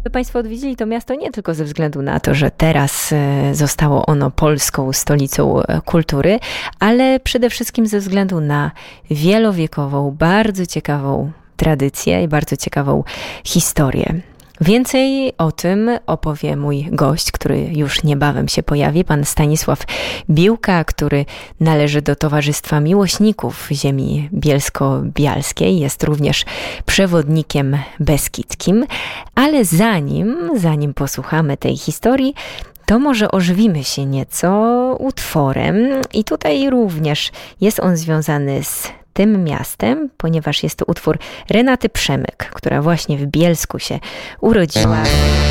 Państwo odwiedzili to miasto nie tylko ze względu na to, że teraz zostało ono polską stolicą kultury, ale przede wszystkim ze względu na wielowiekową, bardzo ciekawą tradycję i bardzo ciekawą historię. Więcej o tym opowie mój gość, który już niebawem się pojawi, pan Stanisław Biłka, który należy do Towarzystwa Miłośników Ziemi Bielsko-Bialskiej. Jest również przewodnikiem beskidzkim. Ale zanim posłuchamy tej historii, to może ożywimy się nieco utworem. I tutaj również jest on związany z tym miastem, ponieważ jest to utwór Renaty Przemyk, która właśnie w Bielsku się urodziła.